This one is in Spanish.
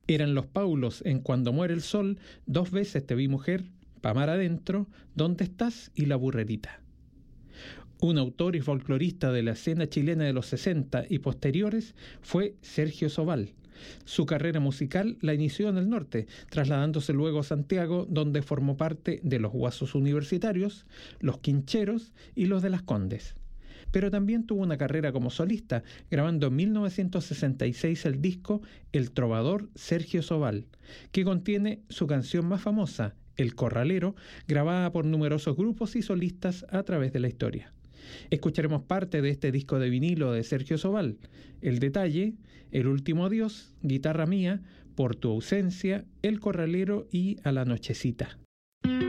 Eran los Paulos en Cuando muere el sol, Dos veces te vi mujer, Pa' mar adentro, ¿Dónde estás? Y La burrerita. Un autor y folclorista de la escena chilena de los 60 y posteriores fue Sergio Sobal. Su carrera musical la inició en el norte, trasladándose luego a Santiago, donde formó parte de los Guasos Universitarios, los Quincheros y los de Las Condes. Pero también tuvo una carrera como solista, grabando en 1966 el disco El Trovador Sergio Sobal, que contiene su canción más famosa, El Corralero, grabada por numerosos grupos y solistas a través de la historia. Escucharemos parte de este disco de vinilo de Sergio Sobal: El Detalle, El Último Adiós, Guitarra Mía, Por tu ausencia, El Corralero y A la nochecita.